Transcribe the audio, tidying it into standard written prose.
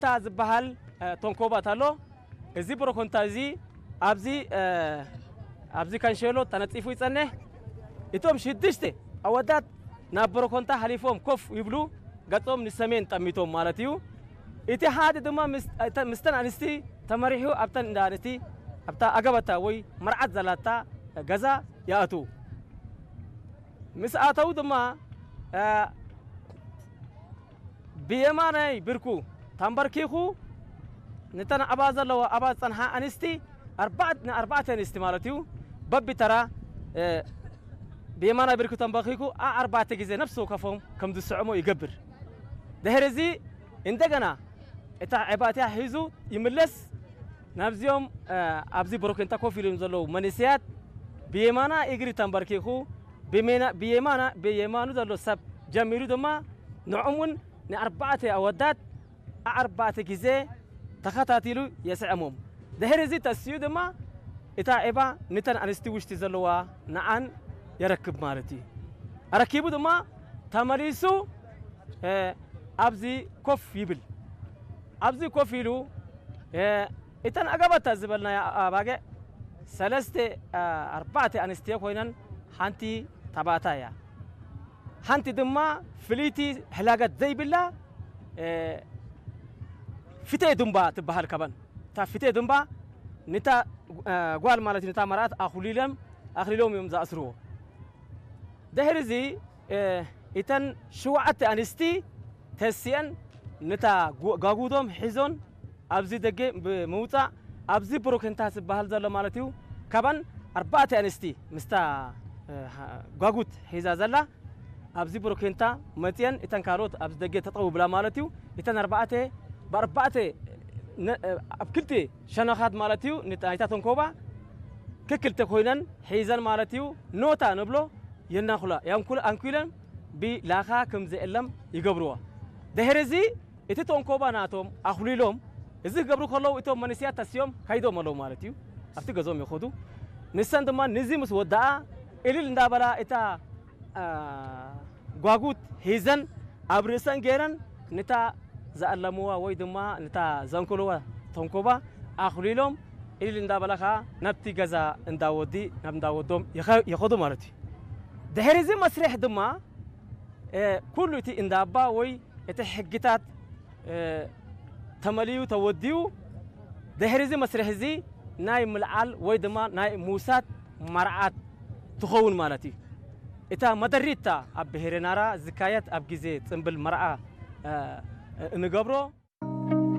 تاز بحال تنكوبات هلو إزي بروكونتازي أبزي كان شيلو تنتيفو يتصنه إتوم شدشته أودات نابروكونتا حليفهم كوف يبلو قطعهم نسمين تميتهم مالتيو اتحاد دما مستن أنستي تمريحو أبتن دانتي أبتا أجابتا وي مرعد زلاتا غزا يأتو مسأتو دما بيماني بركو تمبركيخو نتنا أبازل لو أباز تنها أنستي أربعة أنستي مالتيو ببي ترى بيماني بركو تمبركيخو أربعة جزء نفسه كفهم كم دسعمو يقبر دهرزي عندنا إتا عباتها حيزو يملس نابزيوم أبزي بروكنتا كوفيلم زلو منسيات بيمانا إجري تمبركيخو بيمانو زلو سب جميلو دما نعمون نأربعة أودات أربعة جزء تخطاتيلو يسعمهم دهرزي تسيو دما إتا عبا نتن أنستيوش تزلوا نعن يركب مالتي أركيبو دما تماريسو أبزي كوف يبل أبزي كوف يلو إتن أجابت زبلنا يا باقي سلسة أربعة أنستيا كوينن حنتي تبعتها حنتي دما فليتي حلاقة زي بالله فتى دمبا تبهر كمان تا فتى دمبا نتا قوال مالتي نتا مرات أخليلهم يوم ذا أسرو دهرزي إتن شوعة أنستي تسيان نتا غاغودوم حزون أبزي دقي بموتا أبزي بروكنتا سبهال زلو مالتيو كبان أربعة أنستي مستا غاغوت حزا زلا أبزي بروكنتا متين إتن كاروت أبزي دقي تطو بلا مالتيو إتن بأربعة أبكلتي شنخات مالتيو نتا إتا تنكوبا ككلت كوينن حيزان مالتيو نوتا نبلو يناخلا يامكول أنكولن بلاخا كم زي إلم يقبروها دهرزي إتتون كوبا ناتهم أخليلهم إذا قبرو خلوا إتهم منسيات تسيوم كايدو مالو مالتيو أفتي قزوم يخودو نسان دمان نزيمس وداء إلي لندابلا إتا غواغوت هيزن أبرسان جيران نتا زألموا ويدما نتا زنكولوا تونكوبا أخليلهم إلي لندابلا خا نبتي غزا انداودي نبنداودوم يخودو مالتي دهرزي مسرح دما كله تي اندابا وي اتحقتات تمليو توديو دهرزي مسرحزي ناي ملعال ويدما ناي موسات مرعات تخون مالتي اتا مدريتا اب بهرنارا زكايات اب جزي تنبل مرعا نقبرو